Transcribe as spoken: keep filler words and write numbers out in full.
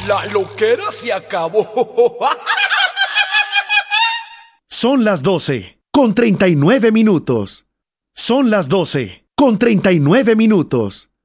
La loquera se acabó. Son las doce, con treinta y nueve minutos. Son las doce, con treinta y nueve minutos.